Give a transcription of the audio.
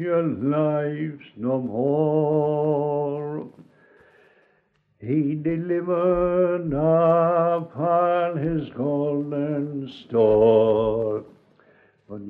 your lives no more. He delivered upon his golden store